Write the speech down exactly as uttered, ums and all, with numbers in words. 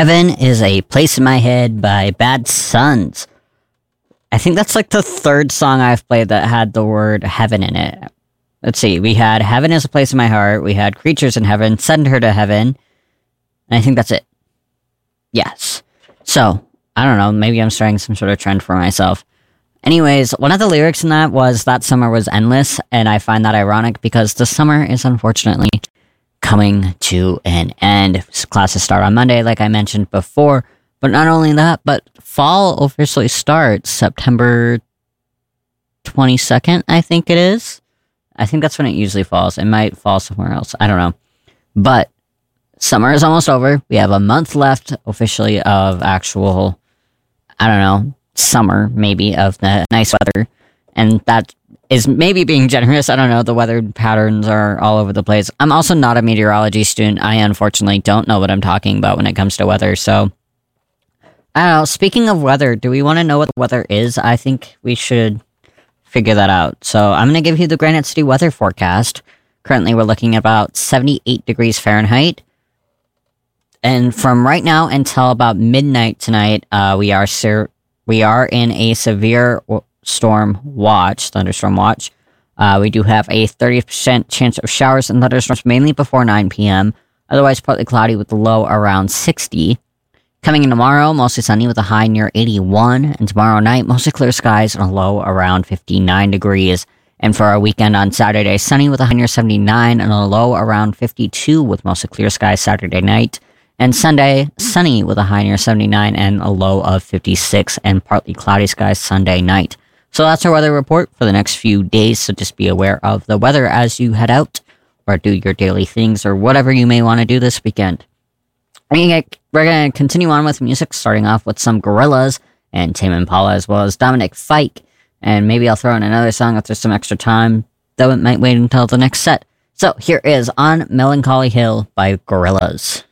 Heaven is a Place in My Head by Bad Sons. I think that's like the third song I've played that had the word heaven in it. Let's see, we had Heaven is a Place in My Heart, we had Creatures in Heaven, Send Her to Heaven, and I think that's it. Yes. So, I don't know, maybe I'm starting some sort of trend for myself. Anyways, one of the lyrics in that was, that summer was endless, and I find that ironic because the summer is unfortunately coming to an end. Classes start on Monday, like I mentioned before, but not only that, but fall officially starts September twenty-second, I think it is. I think that's when it usually falls. It might fall somewhere else. I don't know. But summer is almost over. We have a month left officially of actual, I don't know, summer, maybe, of the nice weather. And that is maybe being generous. I don't know. The weather patterns are all over the place. I'm also not a meteorology student. I unfortunately don't know what I'm talking about when it comes to weather. So, I don't know. Speaking of weather, do we want to know what the weather is? I think we should figure that out. So, I'm going to give you the Granite City weather forecast. Currently, we're looking at about seventy-eight degrees Fahrenheit. And from right now until about midnight tonight, uh, we are ser- we are in a severe storm watch, thunderstorm watch. Uh, we do have a thirty percent chance of showers and thunderstorms mainly before nine p.m. Otherwise, partly cloudy with the low around sixty. Coming in tomorrow, mostly sunny with a high near eighty-one. And tomorrow night, mostly clear skies and a low around fifty-nine degrees. And for our weekend on Saturday, sunny with a high near seventy-nine and a low around fifty-two with mostly clear skies Saturday night. And Sunday, sunny with a high near seventy-nine and a low of fifty-six and partly cloudy skies Sunday night. So that's our weather report for the next few days, so just be aware of the weather as you head out or do your daily things or whatever you may want to do this weekend. We're going to continue on with music, starting off with some Gorillaz and Tame Impala, as well as Dominic Fike, and maybe I'll throw in another song if there's some extra time, though it might wait until the next set. So here is On Melancholy Hill by Gorillaz.